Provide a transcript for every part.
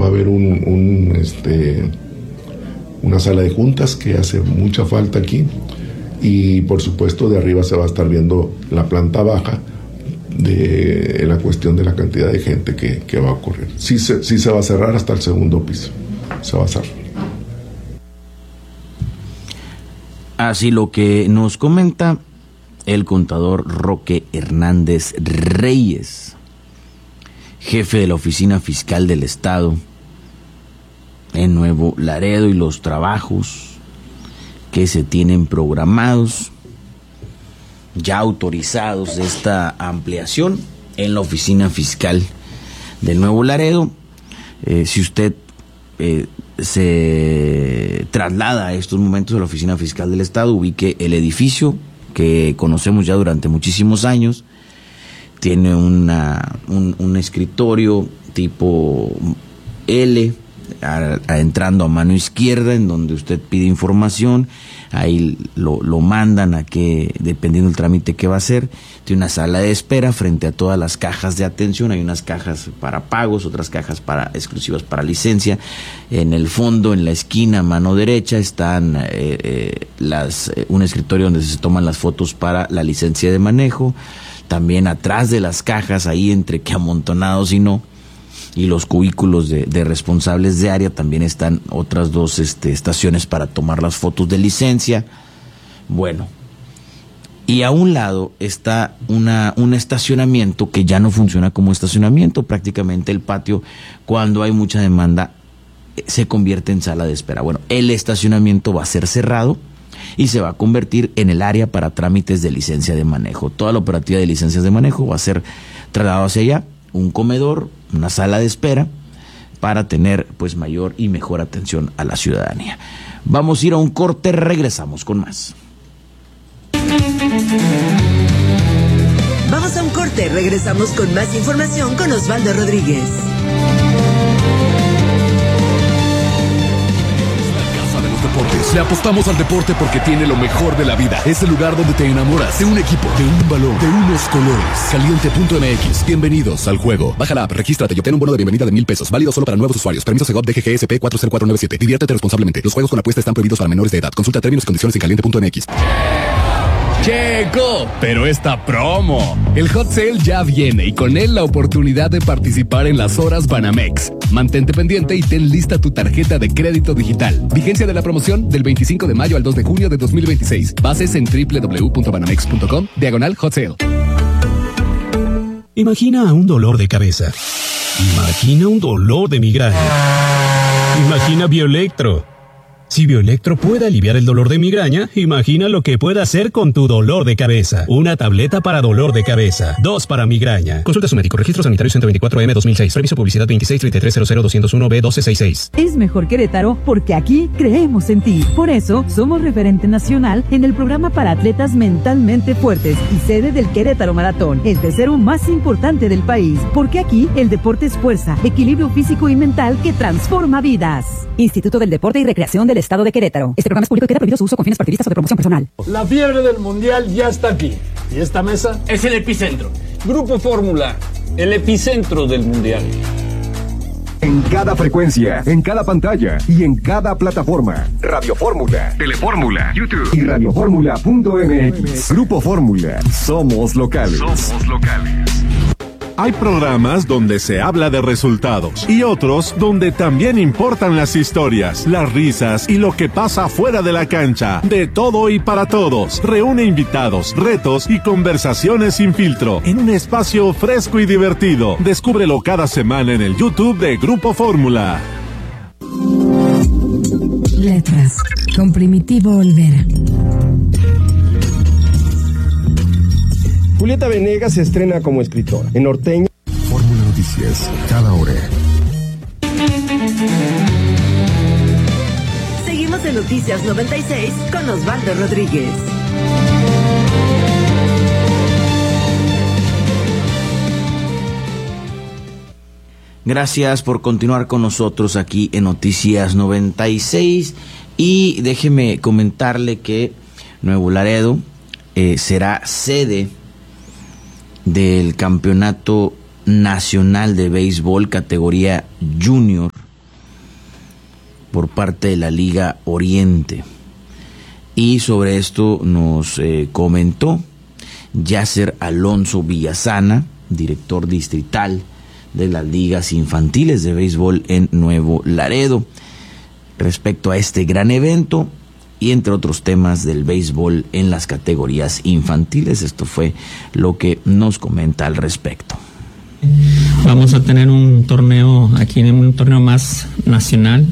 va a haber una sala de juntas que hace mucha falta aquí, y por supuesto de arriba se va a estar viendo la planta baja de la cuestión de la cantidad de gente que va a ocurrir. Sí se va a cerrar hasta el segundo piso, se va a cerrar. Así lo que nos comenta el contador Roque Hernández Reyes, jefe de la Oficina Fiscal del Estado en Nuevo Laredo, y los trabajos que se tienen programados, ya autorizados, de esta ampliación en la Oficina Fiscal de Nuevo Laredo. Si usted se traslada a estos momentos a la Oficina Fiscal del Estado, ubique el edificio que conocemos ya durante muchísimos años. Tiene un escritorio tipo L, entrando a mano izquierda, en donde usted pide información. Ahí lo mandan a que, dependiendo del trámite que va a hacer, tiene una sala de espera frente a todas las cajas de atención. Hay unas cajas para pagos, otras cajas exclusivas para licencia. En el fondo, en la esquina, a mano derecha, están un escritorio donde se toman las fotos para la licencia de manejo. También atrás de las cajas, ahí entre que amontonados y los cubículos de responsables de área, también están otras dos estaciones para tomar las fotos de licencia. Bueno, y a un lado está un estacionamiento que ya no funciona como estacionamiento. Prácticamente el patio, cuando hay mucha demanda, se convierte en sala de espera. Bueno, el estacionamiento va a ser cerrado y se va a convertir en el área para trámites de licencia de manejo. Toda la operativa de licencias de manejo va a ser trasladado hacia allá, un comedor, una sala de espera, para tener pues mayor y mejor atención a la ciudadanía. Vamos a ir a un corte, regresamos con más. Vamos a un corte, regresamos con más información con Osvaldo Rodríguez. Deportes. Le apostamos al deporte porque tiene lo mejor de la vida. Es el lugar donde te enamoras de un equipo, de un balón, de unos colores. Caliente.mx. Bienvenidos al juego. Baja la app, regístrate y obtén un bono de bienvenida de $1,000. Válido solo para nuevos usuarios. Permiso Segov DGGSP 40497. Diviértete responsablemente. Los juegos con apuesta están prohibidos para menores de edad. Consulta términos y condiciones en caliente.mx. Llegó, pero esta promo. El Hot Sale ya viene y con él la oportunidad de participar en las horas Banamex. Mantente pendiente y ten lista tu tarjeta de crédito digital. Vigencia de la promoción del 25 de mayo al 2 de junio de 2026. Bases en www.banamex.com/Hot Sale. Imagina un dolor de cabeza. Imagina un dolor de migraña. Imagina Bioelectro. Si Bioelectro puede aliviar el dolor de migraña, imagina lo que puede hacer con tu dolor de cabeza. Una tableta para dolor de cabeza, 2 para migraña. Consulta a su médico. Registro sanitario 124M 2006. Previso publicidad 2633000201B1266. Es mejor Querétaro porque aquí creemos en ti. Por eso, somos referente nacional en el programa para atletas mentalmente fuertes y sede del Querétaro Maratón, el tercero más importante del país. Porque aquí el deporte es fuerza, equilibrio físico y mental que transforma vidas. Instituto del Deporte y Recreación del Estado de Querétaro. Este programa es público y queda prohibido su uso con fines partidistas o de promoción personal. La fiebre del mundial ya está aquí. ¿Y esta mesa? Es el epicentro. Grupo Fórmula, el epicentro del mundial. En cada frecuencia, en cada pantalla y en cada plataforma. Radio Fórmula, Telefórmula, YouTube y radioformula.mx. Grupo Fórmula. Somos locales. Somos locales. Hay programas donde se habla de resultados y otros donde también importan las historias, las risas y lo que pasa fuera de la cancha. De todo y para todos. Reúne invitados, retos y conversaciones sin filtro en un espacio fresco y divertido. Descúbrelo cada semana en el YouTube de Grupo Fórmula. Letras con Primitivo Olvera. Julieta Venegas se estrena como escritora en Norteña. Fórmula Noticias, cada hora. Seguimos en Noticias 96 con Osvaldo Rodríguez. Gracias por continuar con nosotros aquí en Noticias 96. Y déjeme comentarle que Nuevo Laredo será sede del Campeonato Nacional de Béisbol categoría Junior por parte de la Liga Oriente. Y sobre esto nos comentó Yasser Alonso Villasana, director distrital de las ligas infantiles de béisbol en Nuevo Laredo, respecto a este gran evento y entre otros temas del béisbol en las categorías infantiles. Esto fue lo que nos comenta al respecto. Vamos a tener un torneo aquí, un torneo más nacional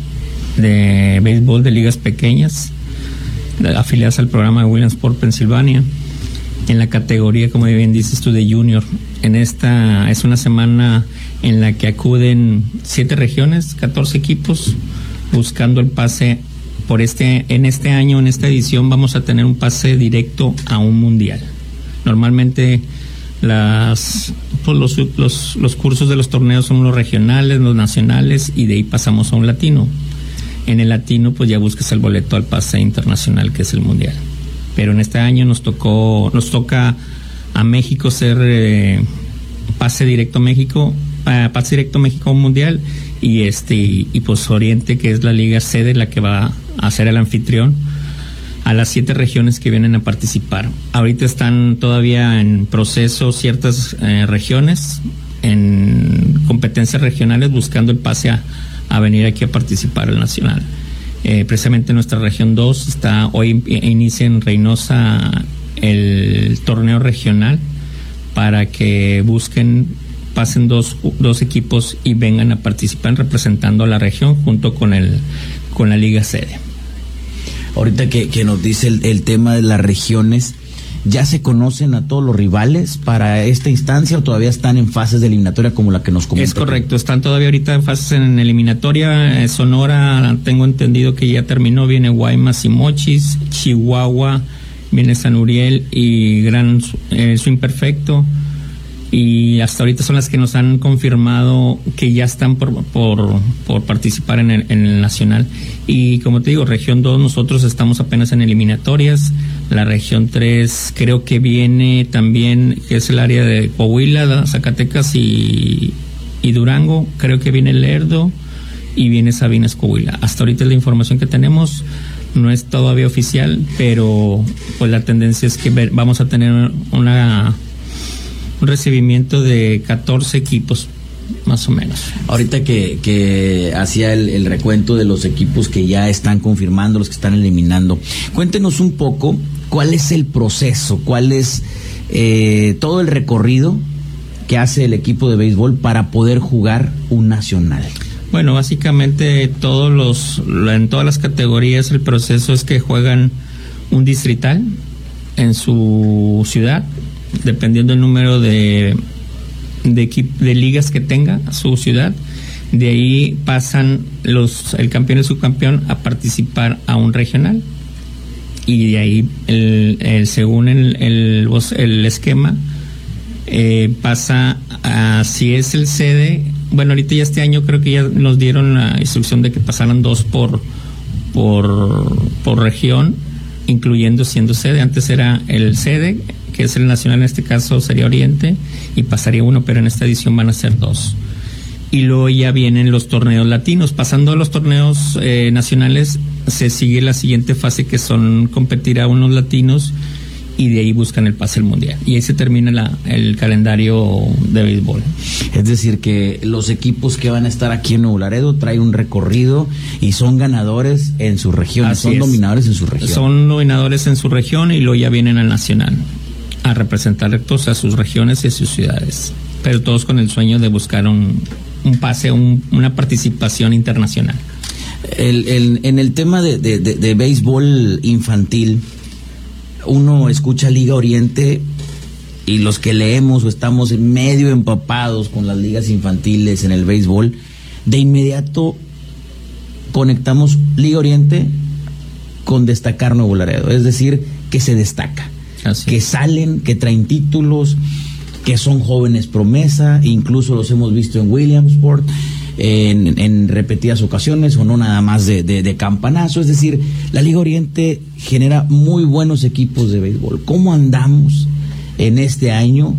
de béisbol de ligas pequeñas, afiliadas al programa de Williamsport, Pensilvania, en la categoría, como bien dices tú, de junior. En esta es una semana en la que acuden 7 regiones, 14 equipos, buscando el pase en este año, en esta edición, vamos a tener un pase directo a un mundial. Normalmente los cursos de los torneos son los regionales, los nacionales, y de ahí pasamos a un latino. En el latino pues ya buscas el boleto al pase internacional, que es el mundial. Pero en este año nos toca a México ser pase directo a México a un mundial, y pues Oriente, que es la liga sede, la que va a ser el anfitrión, a las 7 regiones que vienen a participar. Ahorita están todavía en proceso ciertas regiones en competencias regionales buscando el pase a venir aquí a participar al nacional. Precisamente nuestra región 2 hoy inicia en Reynosa el torneo regional para que pasen dos equipos y vengan a participar representando a la región junto con la liga sede. Ahorita que nos dice el tema de las regiones, ¿ya se conocen a todos los rivales para esta instancia o todavía están en fases de eliminatoria como la que nos comentó? Es correcto, están todavía ahorita en fases en eliminatoria. Sonora, tengo entendido que ya terminó, viene Guaymas y Mochis, Chihuahua, viene San Uriel y Gran Swing Perfecto, y hasta ahorita son las que nos han confirmado que ya están por participar en el nacional. Y como te digo, región 2 nosotros estamos apenas en eliminatorias. La región 3 creo que viene también, que es el área de Coahuila, Zacatecas y Durango, creo que viene Lerdo y viene Sabinas, Coahuila. Hasta ahorita es la información que tenemos, no es todavía oficial, pero pues la tendencia es que vamos a tener un recibimiento de 14 equipos, más o menos. Ahorita que hacía el recuento de los equipos que ya están confirmando, los que están eliminando, cuéntenos un poco cuál es el proceso, cuál es todo el recorrido que hace el equipo de béisbol para poder jugar un nacional. Bueno, básicamente en todas las categorías el proceso es que juegan un distrital en su ciudad, dependiendo del número de ligas que tenga su ciudad. De ahí pasan el campeón y subcampeón a participar a un regional, y de ahí según el esquema pasa a, si es el sede. Bueno, ahorita ya este año creo que ya nos dieron la instrucción de que pasaran 2 por región, incluyendo siendo sede. Antes era el sede, que es el nacional, en este caso sería Oriente, y pasaría 1, pero en esta edición van a ser 2. Y luego ya vienen los torneos latinos. Pasando a los torneos nacionales, se sigue la siguiente fase, que son competir a unos latinos, y de ahí buscan el pase al mundial. Y ahí se termina el calendario de béisbol. Es decir, que los equipos que van a estar aquí en Nuevo Laredo traen un recorrido y son ganadores en sus regiones, son dominadores en su región. Son dominadores en su región y luego ya vienen al nacional a representar a sus regiones y a sus ciudades, pero todos con el sueño de buscar un pase, una participación internacional. En el tema de béisbol infantil, uno escucha Liga Oriente y los que leemos o estamos medio empapados con las ligas infantiles en el béisbol, de inmediato conectamos Liga Oriente con destacar Nuevo Laredo, es decir, que se destaca. Así. Que salen, que traen títulos, que son jóvenes promesa, incluso los hemos visto en Williamsport en repetidas ocasiones, o no nada más de campanazo. Es decir, la Liga Oriente genera muy buenos equipos de béisbol. ¿Cómo andamos en este año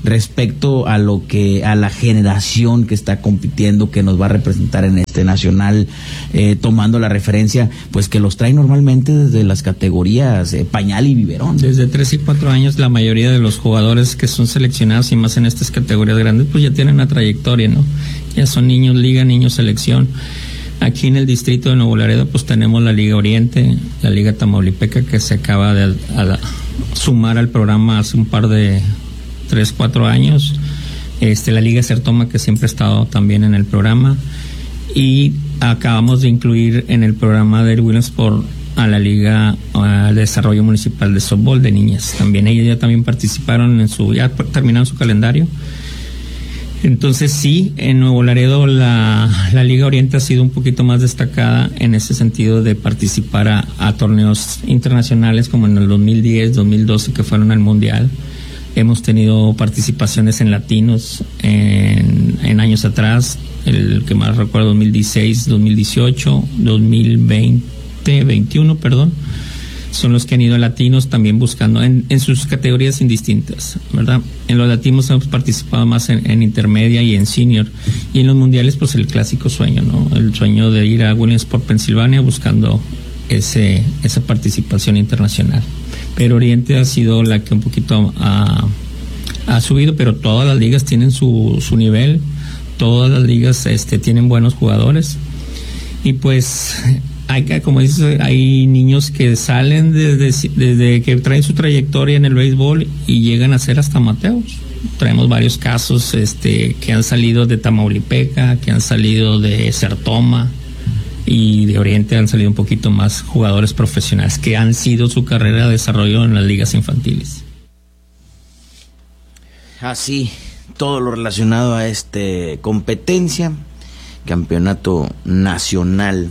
respecto a la generación que está compitiendo, que nos va a representar en este nacional, tomando la referencia, pues que los trae normalmente desde las categorías pañal y biberón. Desde 3 y 4 años la mayoría de los jugadores que son seleccionados, y más en estas categorías grandes, pues ya tienen una trayectoria, ¿no? Ya son niños liga, niños selección. Aquí en el distrito de Nuevo Laredo pues tenemos la Liga Oriente, la Liga Tamaulipeca, que se acaba de sumar al programa hace un par de 3-4 años, la Liga Sertoma, que siempre ha estado también en el programa, y acabamos de incluir en el programa del Williamsport a la Liga de Desarrollo Municipal de Softball de niñas. También ellos ya también participaron ya terminaron su calendario. Entonces sí, en Nuevo Laredo la Liga Oriente ha sido un poquito más destacada en ese sentido de participar a torneos internacionales, como en el 2010, 2012, que fueron al Mundial. Hemos tenido participaciones en latinos en años atrás, el que más recuerdo 2016, 2018, 2020, 21, perdón. Son los que han ido a latinos también buscando en sus categorías indistintas, ¿verdad? En los latinos hemos participado más en intermedia y en senior, y en los mundiales pues el clásico sueño, ¿no? El sueño de ir a Williamsport, Pensilvania, buscando esa participación internacional. Pero Oriente ha sido la que un poquito ha subido, pero todas las ligas tienen su nivel, todas las ligas tienen buenos jugadores, y pues como dices, hay niños que salen desde que traen su trayectoria en el béisbol y llegan a ser hasta amateos. Traemos varios casos que han salido de Tamaulipeca, que han salido de Sertoma, y de Oriente han salido un poquito más jugadores profesionales que han sido su carrera de desarrollo en las ligas infantiles. Así, todo lo relacionado a competencia, campeonato nacional,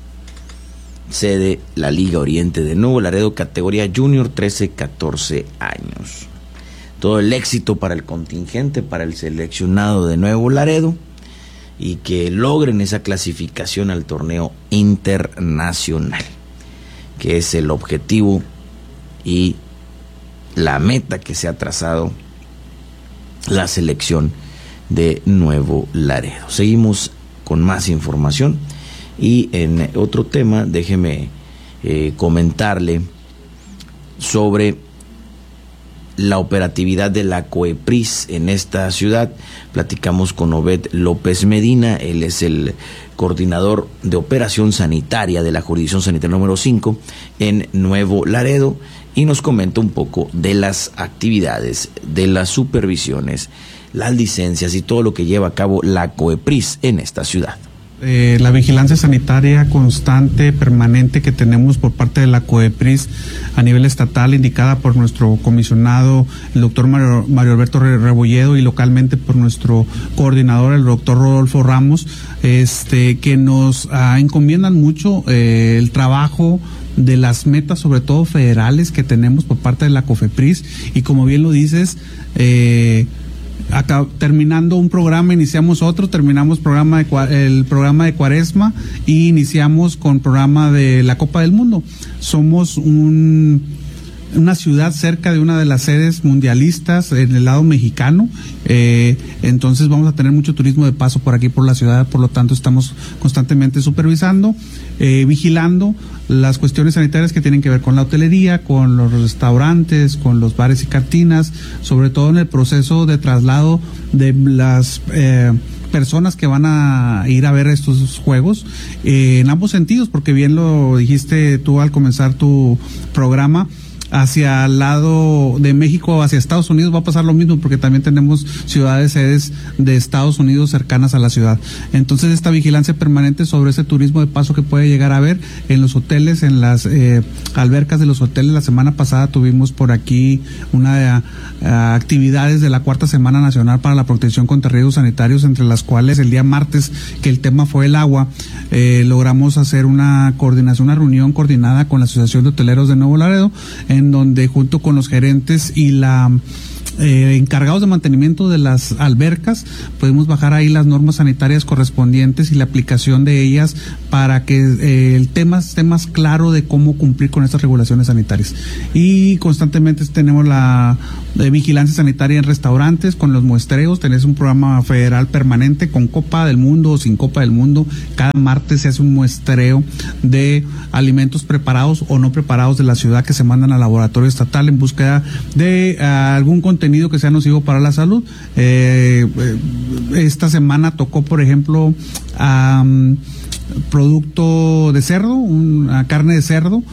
sede la Liga Oriente de Nuevo Laredo, categoría junior, 13-14 años. Todo el éxito para el contingente, para el seleccionado de Nuevo Laredo, y que logren esa clasificación al torneo internacional, que es el objetivo y la meta que se ha trazado la selección de Nuevo Laredo. Seguimos con más información. Y en otro tema, déjeme comentarle sobre la operatividad de la COEPRIS en esta ciudad. Platicamos con Obed López Medina, él es el coordinador de operación sanitaria de la jurisdicción sanitaria número 5 en Nuevo Laredo, y nos comenta un poco de las actividades, de las supervisiones, las licencias y todo lo que lleva a cabo la COEPRIS en esta ciudad. La vigilancia sanitaria constante, permanente que tenemos por parte de la COEPRIS a nivel estatal, indicada por nuestro comisionado, el doctor Mario Alberto Rebolledo, y localmente por nuestro coordinador, el doctor Rodolfo Ramos, que nos encomiendan mucho el trabajo de las metas, sobre todo federales, que tenemos por parte de la COFEPRIS. Y como bien lo dices, acá, terminando un programa, iniciamos otro, terminamos el programa de Cuaresma y iniciamos con programa de la Copa del Mundo. Somos una ciudad cerca de una de las sedes mundialistas en el lado mexicano, entonces vamos a tener mucho turismo de paso por aquí, por la ciudad. Por lo tanto, estamos constantemente supervisando, vigilando las cuestiones sanitarias que tienen que ver con la hotelería, con los restaurantes, con los bares y cantinas, sobre todo en el proceso de traslado de las personas que van a ir a ver estos juegos, en ambos sentidos, porque bien lo dijiste tú al comenzar tu programa, hacia el lado de México, hacia Estados Unidos va a pasar lo mismo, porque también tenemos ciudades sedes de Estados Unidos cercanas a la ciudad. Entonces, esta vigilancia permanente sobre ese turismo de paso que puede llegar a haber en los hoteles, en las albercas de los hoteles. La semana pasada tuvimos por aquí una actividades de la Cuarta Semana Nacional para la Protección contra Riesgos Sanitarios, entre las cuales el día martes, que el tema fue el agua, logramos hacer una reunión coordinada con la Asociación de Hoteleros de Nuevo Laredo, en donde junto con los gerentes y la encargados de mantenimiento de las albercas, podemos bajar ahí las normas sanitarias correspondientes y la aplicación de ellas para que el tema esté más claro de cómo cumplir con estas regulaciones sanitarias. Y constantemente tenemos la vigilancia sanitaria en restaurantes con los muestreos. Tenés un programa federal permanente con Copa del Mundo o sin Copa del Mundo. Cada martes se hace un muestreo de alimentos preparados o no preparados de la ciudad que se mandan al laboratorio estatal en búsqueda de algún contenido que sea nocivo para la salud. Esta semana tocó, por ejemplo, producto de cerdo, una carne de cerdo,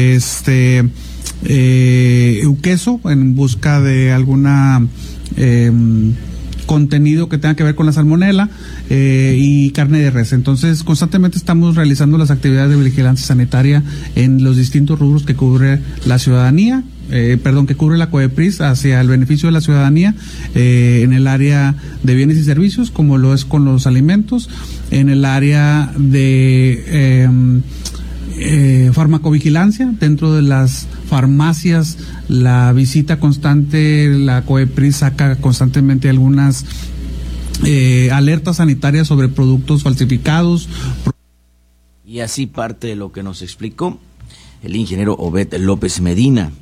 queso, en busca de alguna contenido que tenga que ver con la salmonela, y carne de res. Entonces, constantemente estamos realizando las actividades de vigilancia sanitaria en los distintos rubros que cubre la ciudadanía, que cubre la COEPRIS hacia el beneficio de la ciudadanía, en el área de bienes y servicios, como lo es con los alimentos, en el área de farmacovigilancia, dentro de las farmacias, la visita constante, la COEPRIS saca constantemente algunas alertas sanitarias sobre productos falsificados. Y así parte de lo que nos explicó el ingeniero Obed López Medina,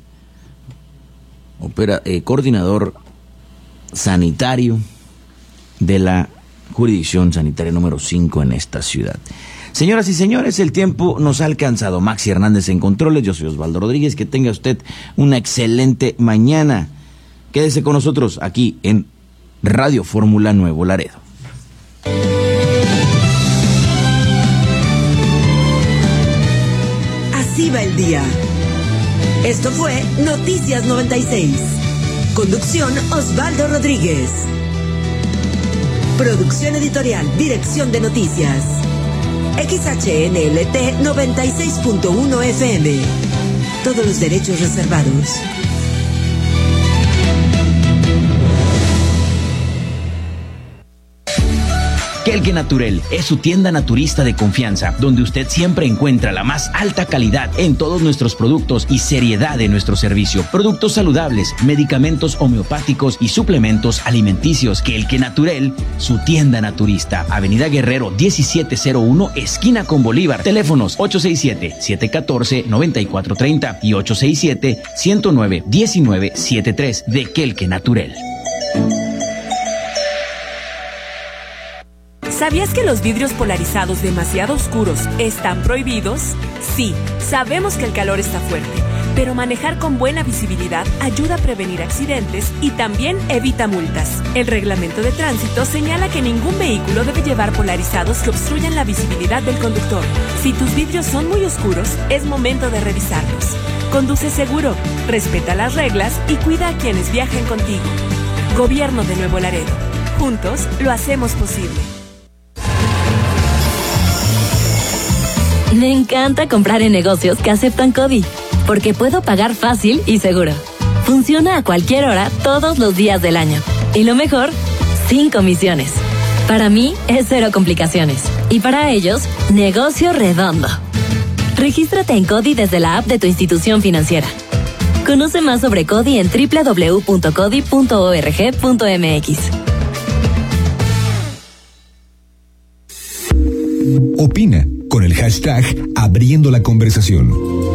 coordinador sanitario de la jurisdicción sanitaria número 5 en esta ciudad. Señoras y señores, el tiempo nos ha alcanzado. Maxi Hernández en controles, yo soy Osvaldo Rodríguez. Que tenga usted una excelente mañana. Quédese con nosotros aquí en Radio Fórmula Nuevo Laredo. Así va el día. Esto fue Noticias 96. Conducción Osvaldo Rodríguez. Producción editorial, dirección de noticias. XHNLT 96.1 FM. Todos los derechos reservados. Kelke Naturel es su tienda naturista de confianza, donde usted siempre encuentra la más alta calidad en todos nuestros productos y seriedad en nuestro servicio. Productos saludables, medicamentos homeopáticos y suplementos alimenticios. Kelke Naturel, su tienda naturista. Avenida Guerrero 1701, esquina con Bolívar. Teléfonos 867-714-9430 y 867-109-1973 de Kelke Naturel. ¿Sabías que los vidrios polarizados demasiado oscuros están prohibidos? Sí, sabemos que el calor está fuerte, pero manejar con buena visibilidad ayuda a prevenir accidentes y también evita multas. El reglamento de tránsito señala que ningún vehículo debe llevar polarizados que obstruyan la visibilidad del conductor. Si tus vidrios son muy oscuros, es momento de revisarlos. Conduce seguro, respeta las reglas y cuida a quienes viajen contigo. Gobierno de Nuevo Laredo. Juntos lo hacemos posible. Me encanta comprar en negocios que aceptan CODI, porque puedo pagar fácil y seguro. Funciona a cualquier hora, todos los días del año. Y lo mejor, sin comisiones. Para mí, es cero complicaciones. Y para ellos, negocio redondo. Regístrate en CODI desde la app de tu institución financiera. Conoce más sobre CODI en www.codi.org.mx. Opina con el hashtag Abriendo la Conversación.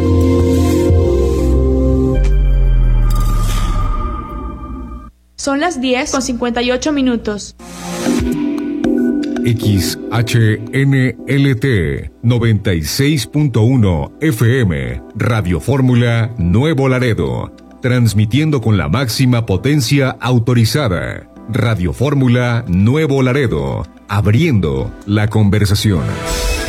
Son las 10:58. XHNLT 96.1 FM, Radio Fórmula Nuevo Laredo, transmitiendo con la máxima potencia autorizada. Radio Fórmula Nuevo Laredo, abriendo la conversación.